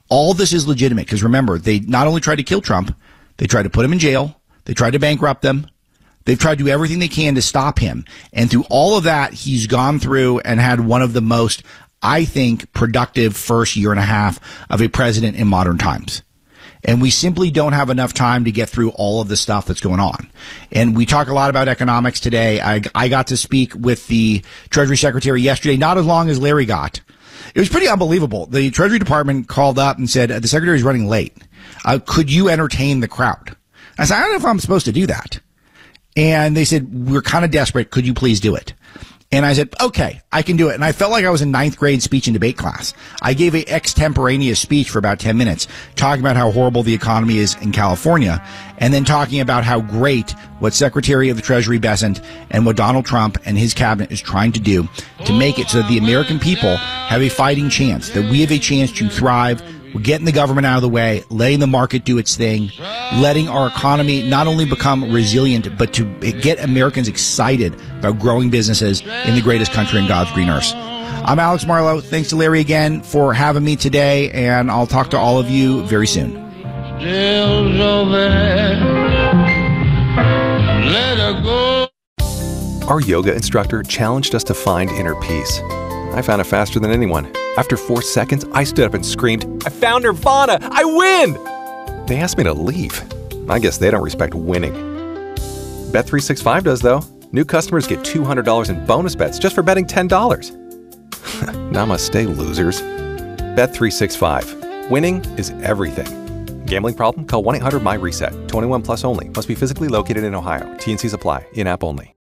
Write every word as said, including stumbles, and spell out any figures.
All this is legitimate because remember, they not only tried to kill Trump, they tried to put him in jail, they tried to bankrupt him, they've tried to do everything they can to stop him. And through all of that, he's gone through and had one of the most, I think, productive first year and a half of a president in modern times. And we simply don't have enough time to get through all of the stuff that's going on. And we talk a lot about economics today. I, I got to speak with the Treasury Secretary yesterday, not as long as Larry got. It was pretty unbelievable. The Treasury Department called up and said, the Secretary is running late. Uh, could you entertain the crowd? I said, I don't know if I'm supposed to do that. And they said, we're kind of desperate. Could you please do it? And I said, okay, I can do it. And I felt like I was in ninth grade speech and debate class. I gave a extemporaneous speech for about ten minutes, talking about how horrible the economy is in California, and then talking about how great what Secretary of the Treasury Bessent and what Donald Trump and his cabinet is trying to do to make it so that the American people have a fighting chance, that we have a chance to thrive. We're getting the government out of the way, letting the market do its thing, letting our economy not only become resilient, but to get Americans excited about growing businesses in the greatest country in God's green earth. I'm Alex Marlow. Thanks to Larry again for having me today, and I'll talk to all of you very soon. Our yoga instructor challenged us to find inner peace. I found it faster than anyone. After four seconds, I stood up and screamed, I found Nirvana! I win! They asked me to leave. I guess they don't respect winning. Bet three sixty-five does, though. New customers get two hundred dollars in bonus bets just for betting ten dollars. Namaste, losers. Bet three sixty-five. Winning is everything. Gambling problem? Call one eight hundred M Y RESET. twenty-one plus only. Must be physically located in Ohio. T and Cs apply. In-app only.